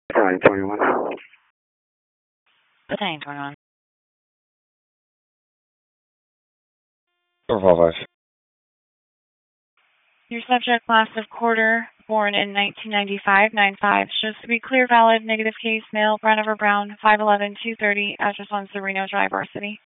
921. 921. 455. Your subject, last of quarter, born in 1995, 95, shows to be clear, valid, negative case, male, brown over brown, 5'11", 230, address on Sereno Drive, Varsity.